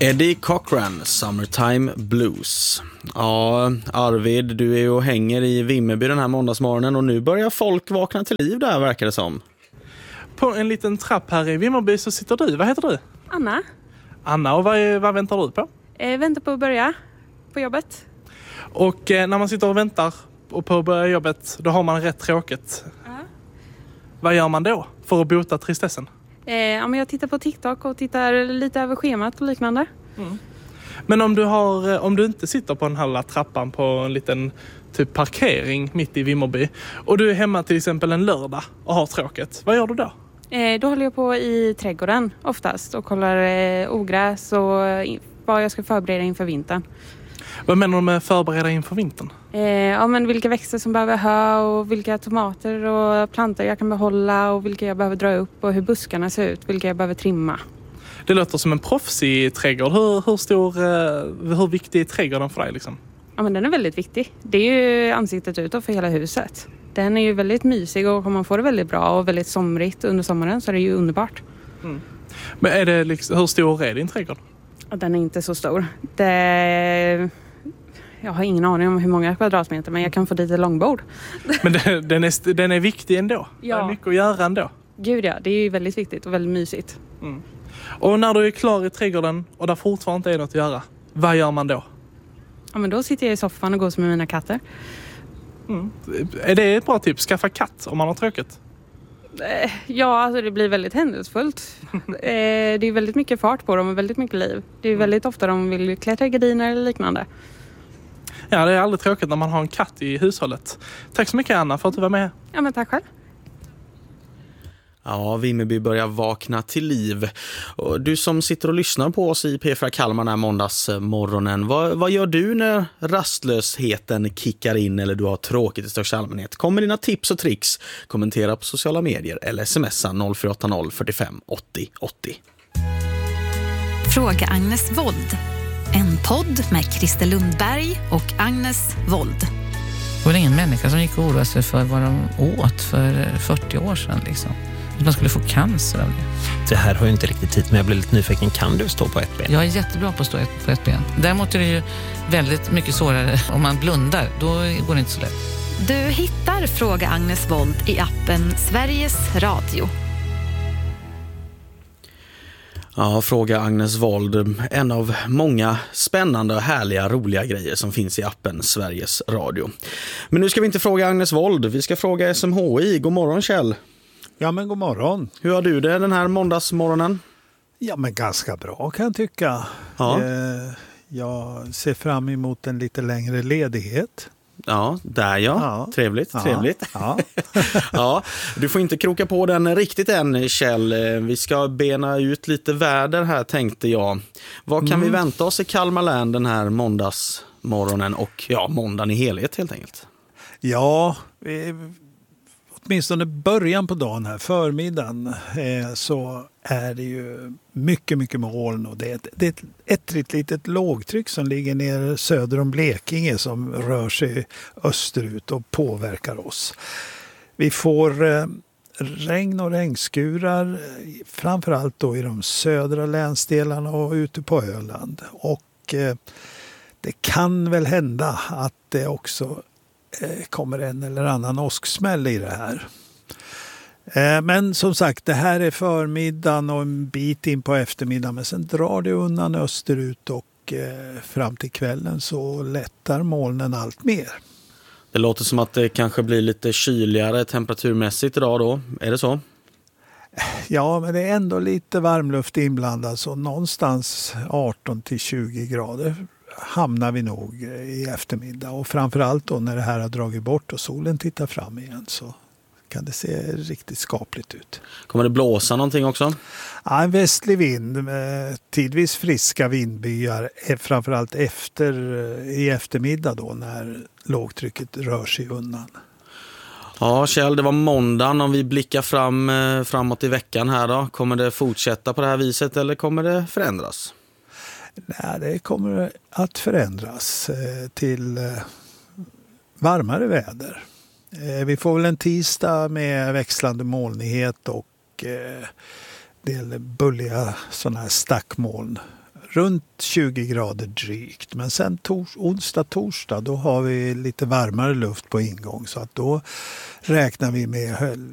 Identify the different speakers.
Speaker 1: Eddie Cochran, Summertime Blues. Ja, Arvid, du är ju och hänger i Vimmerby den här måndagsmorgonen och nu börjar folk vakna till liv där, verkar det som.
Speaker 2: På en liten trapp här i Vimmerby så sitter du. Vad heter du?
Speaker 3: Anna.
Speaker 2: Anna, och vad väntar du på?
Speaker 3: Väntar på att börja på jobbet.
Speaker 2: Och när man sitter och väntar på att börja jobbet, då har man rätt tråkigt. Vad gör man då för att bota tristessen?
Speaker 3: Men jag tittar på TikTok och tittar lite över schemat och liknande.
Speaker 2: Men om du inte sitter på den här trappan på en liten typ parkering mitt i Vimmerby och du är hemma till exempel en lördag och har tråkigt, vad gör du då?
Speaker 3: Då håller jag på i trädgården oftast och kollar ogräs och vad jag ska förbereda inför vintern.
Speaker 2: Vad menar du med förbereda inför vintern?
Speaker 3: Men vilka växter som behöver hö och vilka tomater och plantor jag kan behålla och vilka jag behöver dra upp och hur buskarna ser ut, vilka jag behöver trimma.
Speaker 2: Det låter som en proffsig trädgård. Hur viktig är trädgården för dig liksom?
Speaker 3: Ja, men den är väldigt viktig. Det är ju ansiktet utåt för hela huset. Den är ju väldigt mysig och om man får det väldigt bra och väldigt somrigt under sommaren så är det ju underbart.
Speaker 2: Men är det hur stor är din trädgård?
Speaker 3: Ja, den är inte så stor. Jag har ingen aning om hur många kvadratmeter, men jag kan få dit ett långbord.
Speaker 2: Men den är viktig ändå?
Speaker 3: Ja.
Speaker 2: Det är mycket att göra ändå?
Speaker 3: Gud ja, det är ju väldigt viktigt och väldigt mysigt.
Speaker 2: Och när du är klar i trädgården och där fortfarande inte är något att göra, vad gör man då?
Speaker 3: Ja, men då sitter jag i soffan och går med mina katter.
Speaker 2: Är det ett bra tips? Skaffa katt om man har tråkigt?
Speaker 3: Ja, alltså det blir väldigt händelsefullt. Det är väldigt mycket fart på dem och väldigt mycket liv. Det är väldigt ofta de vill klättra i gardiner eller liknande.
Speaker 2: Ja, det är aldrig tråkigt när man har en katt i hushållet. Tack så mycket Anna för att du var med.
Speaker 3: Ja, men tack själv.
Speaker 1: Ja, Vimmerby börjar vakna till liv. Och du som sitter och lyssnar på oss i P4 Kalmar den här måndagsmorgonen, vad gör du när rastlösheten kickar in eller du har tråkigt i största allmänhet? Kommer dina tips och tricks? Kommentera på sociala medier eller smsa 0480 45 80 80.
Speaker 4: Fråga Agnes Wold. En podd med Christer Lundberg och Agnes Wold.
Speaker 5: Det var ingen människa som gick och oroade sig för vad de åt för 40 år sedan liksom. Att man skulle få cancer av det.
Speaker 6: Det här har ju inte riktigt tid, men jag blir lite nyfiken. Kan du stå på ett ben?
Speaker 5: Jag är jättebra på att stå på ett ben. Däremot är det ju väldigt mycket svårare om man blundar. Då går det inte så lätt.
Speaker 4: Du hittar Fråga Agnes Wold i appen Sveriges Radio.
Speaker 1: Ja, Fråga Agnes Wold. En av många spännande och härliga, roliga grejer som finns i appen Sveriges Radio. Men nu ska vi inte fråga Agnes Wold, vi ska fråga SMHI. God morgon Kjell.
Speaker 7: Ja, men god morgon.
Speaker 1: Hur har du det den här måndagsmorgonen?
Speaker 7: Ja, men ganska bra kan jag tycka.
Speaker 1: Ja.
Speaker 7: Jag ser fram emot en lite längre ledighet.
Speaker 1: Ja, där ja. Trevligt,
Speaker 7: ja.
Speaker 1: trevligt.
Speaker 7: Ja.
Speaker 1: Ja, du får inte kroka på den riktigt än, Kjell. Vi ska bena ut lite väder här, tänkte jag. Vad kan vi vänta oss i Kalmar län den här måndagsmorgonen och måndagen i helhet helt enkelt? Ja,
Speaker 7: åtminstone början på dagen här, förmiddagen, så är det ju mycket, mycket moln. Och det är ett ettrigt litet lågtryck som ligger ner söder om Blekinge som rör sig österut och påverkar oss. Vi får regn och regnskurar, framförallt då i de södra länsdelarna och ute på Öland. Och det kan väl hända att det också kommer en eller annan åsksmäll i det här. Men som sagt, det här är förmiddagen och en bit in på eftermiddagen, men sen drar det undan österut och fram till kvällen så lättar molnen allt mer.
Speaker 1: Det låter som att det kanske blir lite kyligare temperaturmässigt idag då, är det så?
Speaker 7: Ja, men det är ändå lite varmluft inblandad, så någonstans 18-20 grader hamnar vi nog i eftermiddag. Och framförallt då när det här har dragit bort och solen tittar fram igen så kan det se riktigt skapligt ut.
Speaker 1: Kommer det blåsa någonting också?
Speaker 7: Ja, en västlig vind med tidvis friska vindbyar, framförallt i eftermiddag då när lågtrycket rör sig undan.
Speaker 1: Ja, Kjell, det var måndagen. Om vi blickar framåt i veckan här då, kommer det fortsätta på det här viset eller kommer det förändras?
Speaker 7: Nej, det kommer att förändras till varmare väder. Vi får väl en tisdag med växlande molnighet och del bulliga sådana här stackmoln runt 20 grader drygt. Men sen onsdag, torsdag då har vi lite varmare luft på ingång så att då räknar vi med